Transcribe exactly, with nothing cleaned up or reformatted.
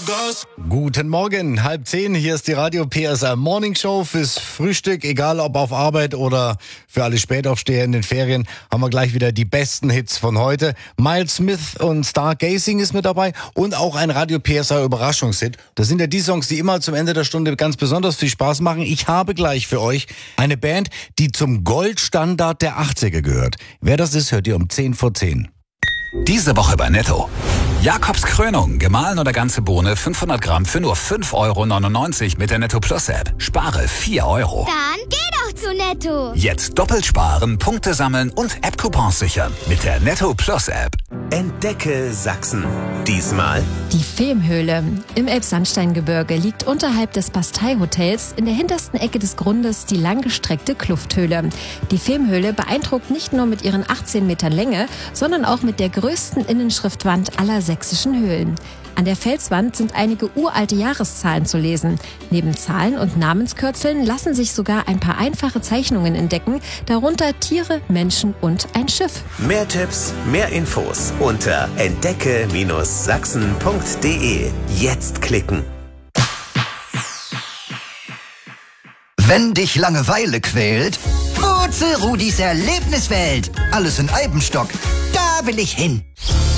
Guten Morgen, halb zehn, hier ist die Radio P S R Morning Show fürs Frühstück, egal ob auf Arbeit oder für alle Spätaufsteher in den Ferien, haben wir gleich wieder die besten Hits von heute. Miles Smith und Stargazing ist mit dabei und auch ein Radio P S R Überraschungshit. Das sind ja die Songs, die immer zum Ende der Stunde ganz besonders viel Spaß machen. Ich habe gleich für euch eine Band, die zum Goldstandard der achtziger gehört. Wer das ist, hört ihr um zehn vor zehn. Diese Woche bei Netto. Jakobs Krönung, gemahlen oder ganze Bohne, fünfhundert Gramm für nur fünf Euro neunundneunzig mit der Netto Plus App. Spare vier Euro. Dann geh doch zu Netto. Jetzt doppelt sparen, Punkte sammeln und App-Coupons sichern mit der Netto Plus App. Entdecke Sachsen. Diesmal die Vemhöhle. Im Elbsandsteingebirge liegt unterhalb des Bastei-Hotels in der hintersten Ecke des Grundes die langgestreckte Klufthöhle. Die Vemhöhle beeindruckt nicht nur mit ihren achtzehn Metern Länge, sondern auch mit der größten Innenschriftwand aller sächsischen Höhlen. An der Felswand sind einige uralte Jahreszahlen zu lesen. Neben Zahlen und Namenskürzeln lassen sich sogar ein paar einfache Zeichnungen entdecken, darunter Tiere, Menschen und ein Schiff. Mehr Tipps, mehr Infos unter entdecke Sachsen punkt de. Jetzt klicken. Wenn dich Langeweile quält, Wurzel Rudis Erlebniswelt. Alles in Eibenstock. Da will ich hin.